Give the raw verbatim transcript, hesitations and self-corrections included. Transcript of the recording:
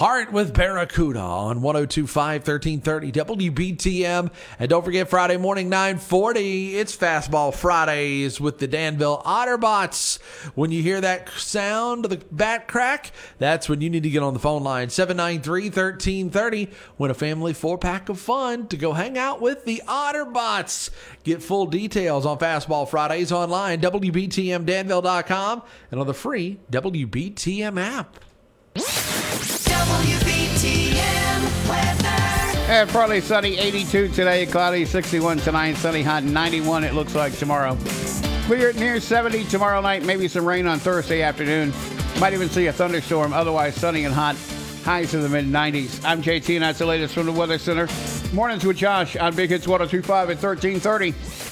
Heart with Barracuda on one oh two point five, thirteen thirty W B T M. And don't forget, Friday morning, nine forty, it's Fastball Fridays with the Danville Otterbots. When you hear that sound of the bat crack, that's when you need to get on the phone line, seven nine three, one three three oh. Win a family four-pack of fun to go hang out with the Otterbots. Get full details on Fastball Fridays online, W B T M Danville dot com, and on the free W B T M app. W B T M weather. And partly sunny, eighty-two today, cloudy, sixty-one tonight, sunny, hot, ninety-one it looks like tomorrow. Clear at near seventy tomorrow night, maybe some rain on Thursday afternoon. Might even see a thunderstorm, otherwise sunny and hot, highs in the mid nineties. I'm J T, and that's the latest from the Weather Center. Mornings with Josh on Big Hits one oh two point five at thirteen thirty.